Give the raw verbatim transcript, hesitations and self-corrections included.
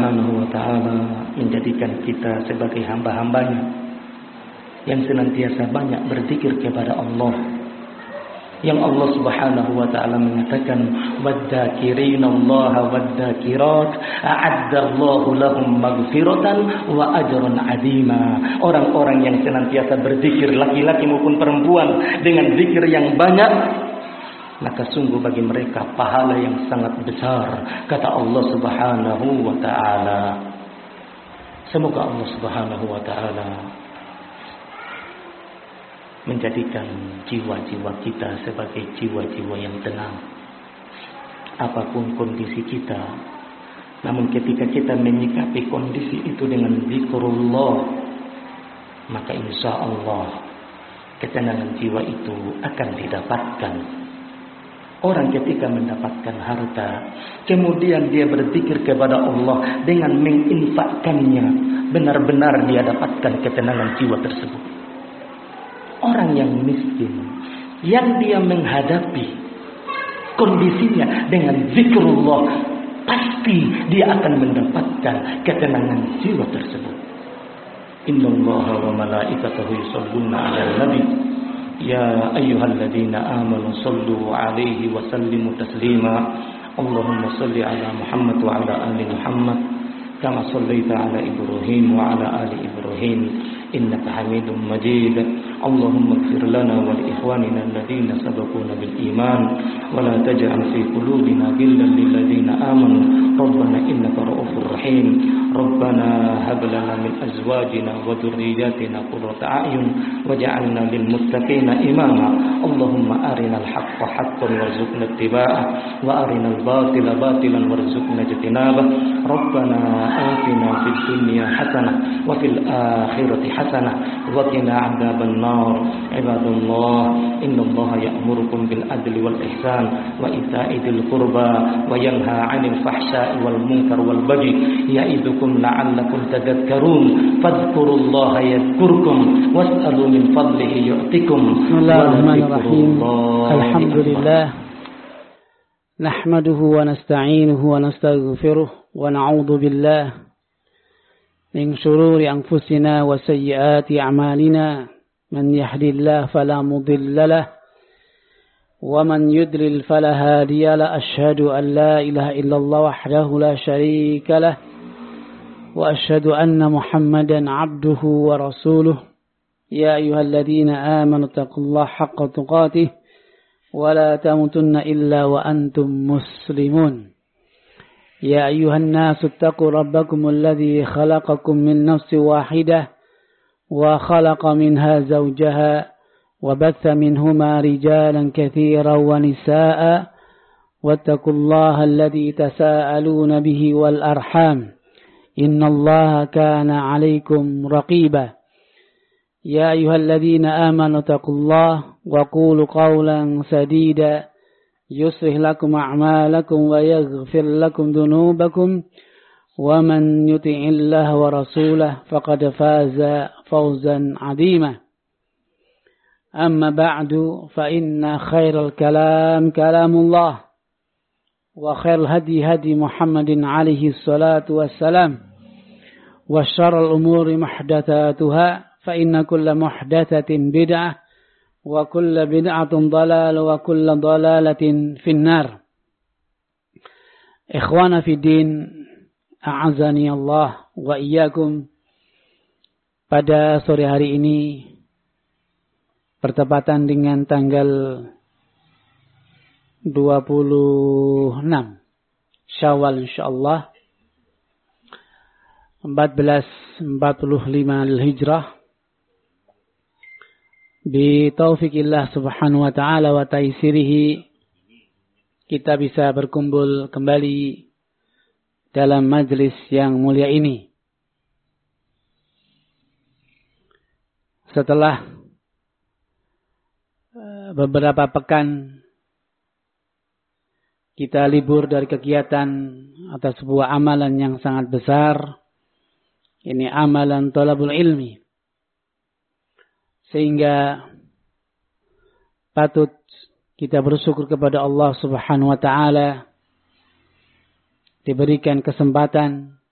Subhanahu wa ta'ala menjadikan kita sebagai hamba-hambanya yang senantiasa banyak berzikir kepada Allah. Yang Allah Subhanahu wa ta'ala mengatakan, "Wadzakirin Allah wadzakirat a'adda Allahu lahum maghfiratan wa ajran 'azima." Orang-orang yang senantiasa berzikir, laki-laki maupun perempuan, dengan zikir yang banyak, maka sungguh bagi mereka pahala yang sangat besar, kata Allah Subhanahu wa ta'ala. Semoga Allah Subhanahu wa ta'ala menjadikan jiwa-jiwa kita sebagai jiwa-jiwa yang tenang apapun kondisi kita. Namun ketika kita menyikapi kondisi itu dengan zikrullah, maka insya Allah ketenangan jiwa itu akan didapatkan. Orang ketika mendapatkan harta, kemudian dia berzikir kepada Allah dengan menginfakkannya, benar-benar dia dapatkan ketenangan jiwa tersebut. Orang yang miskin, yang dia menghadapi kondisinya dengan zikrullah, pasti dia akan mendapatkan ketenangan jiwa tersebut. Innallaha wa malaikatahu yusholluna 'alan nabi ya ayyuhalladzina amanu shallu 'alaihi wa sallimu taslima. Allahumma shalli 'ala Muhammad wa 'ala ali Muhammad kama shallaita 'ala Ibrahim wa 'ala ali Ibrahim innaka Hamidum Majid. Allahumma ighfir lana wa li ikhwanina alladhina sabaquna bil iman wa la taj'al fi qulubina ghillan lil ladzina amanu rabbana innaka ra'ufur rahim. Rabbana hab lana min azwajina wa dhurriyyatina qurrata a'yun waj'alna lil muttaqina imama. Allahumma arinal haqqa haqqan warzuqna ittiba'ah wa arinal batila batilan warzuqna ijtinabah. Rabbana atina fid dunya hasanah wa fil akhirati hasanah wa qina 'adzaban nar. Ibadallah, innallaha ya'murukum bil adli wal ihsan wa ita'i dzil qurba wa yanha 'anil fahsya'i wal munkar wal baghi ya'idukum la'allakum tadhakkarun. Fadhkurullaha yadhkurkum was'alu min fadlihi yu'tikum. Bismillahirrahmanirrahim. Alhamdulillah. Nahmaduhu wa nasta'inuhu wa nastaghfiruh wa na'udzu billah min shururi anfusina wa sayyiati a'malina. من يهدي الله فلا مضل له ومن يضلل فلا هادي له. أشهد أن لا إله إلا الله وحده لا شريك له وأشهد أن محمدا عبده ورسوله. يا أيها الذين آمنوا اتقوا الله حق تقاته ولا تموتن إلا وأنتم مسلمون. يا أيها الناس اتقوا ربكم الذي خلقكم من نفس واحدة وخلق منها زوجها وبث منهما رجالا كثيرا ونساء واتقوا الله الذي تساءلون به والأرحام إن الله كان عليكم رقيبا. يا أيها الذين آمنوا اتقوا الله وقولوا قولا سديدا يصلح لكم أعمالكم ويغفر لكم ذنوبكم ومن يطع الله ورسوله فقد فاز فوزا عظيما. أما بعد فإن خير الكلام كلام الله وخير الهدي هدي محمد عليه الصلاة والسلام وشر الأمور محدثاتها فإن كل محدثة بدعة وكل بدعة ضلالة وكل ضلالة في النار. إخوانا في الدين, a'azani Allah wa iyyakum. Pada sore hari ini bertepatan dengan tanggal dua puluh enam Syawal insyaallah seribu empat ratus empat puluh lima Hijrah, bi taufikillah subhanahu wa ta'ala wa taisirihi, kita bisa berkumpul kembali dalam majlis yang mulia ini. Setelah beberapa pekan kita libur dari kegiatan atau sebuah amalan yang sangat besar, ini amalan thalabul ilmi, sehingga patut kita bersyukur kepada Allah Subhanahu wa ta'ala diberikan kesempatan